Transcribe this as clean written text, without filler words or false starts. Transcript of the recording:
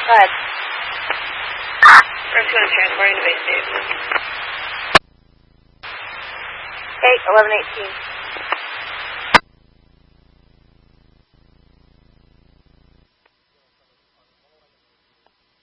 Go ahead. First one transporting to base station. Okay, 1118.